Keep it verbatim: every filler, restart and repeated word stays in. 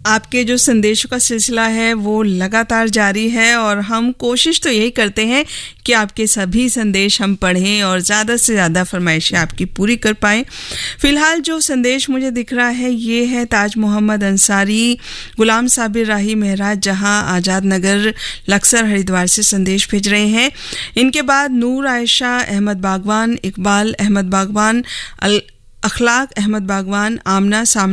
आपके जो संदेशों का सिलसिला है वो लगातार जारी है और हम कोशिश तो यही करते हैं कि आपके सभी संदेश हम पढ़ें और ज़्यादा से ज़्यादा फरमाइशें आपकी पूरी कर पाएँ। फ़िलहाल जो संदेश मुझे दिख रहा है ये है ताज मोहम्मद अंसारी, गुलाम साबिर राही महराज जहां आज़ाद नगर लक्सर हरिद्वार से संदेश भेज रहे हैं। इनके बाद नूर आयशा अहमद बागवान, इकबाल अहमद बागवान, अल अखलाक अहमद बागवान, आमना सामना